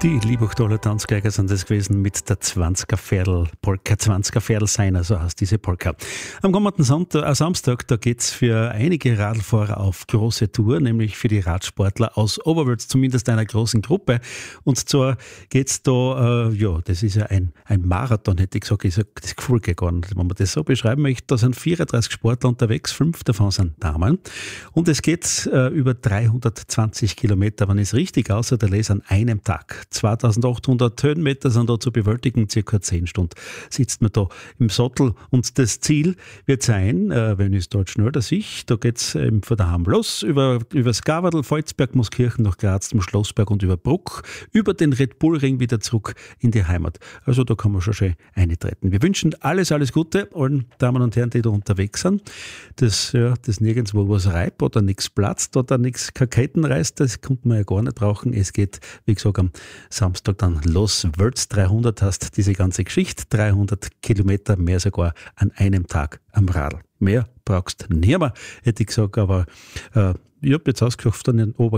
Die Liebachtaler Tanzgeiger sind das gewesen mit der 20er Polka, 20er Pferdl sein, so heißt diese Polka. Am kommenden Samstag, da geht's für einige Radlfahrer auf große Tour, nämlich für die Radsportler aus Oberwölz, zumindest einer großen Gruppe. Und zwar geht's da, das ist ja ein Marathon, hätte ich gesagt, das Gefühl geht gar nicht, wenn man das so beschreiben möchte. Da sind 34 Sportler unterwegs, 5 davon sind Damen. Und es geht über 320 Kilometer, wenn ich es richtig außer der lese, an einem Tag. 2800 Höhenmeter sind da zu bewältigen, circa 10 Stunden sitzt man da im Sattel. Und das Ziel wird sein, wenn ich es dort schnell sich, da geht es von daheim los, über das Gaverdl, Volzberg, Mooskirchen nach Graz zum Schlossberg und über Bruck, über den Red Bull Ring wieder zurück in die Heimat. Also da kann man schon schön eintreten. Wir wünschen alles Gute allen Damen und Herren, die da unterwegs sind. Das nirgendwo was reibt oder nichts platzt oder nichts Ketten reißt, das kommt man ja gar nicht brauchen. Es geht, wie gesagt, am Samstag dann los. Wölz 300 hast diese ganze Geschichte. 300 Kilometer, mehr sogar an einem Tag am Radl. Mehr brauchst du nicht mehr, hätte ich gesagt, aber ich habe jetzt ausgesucht von den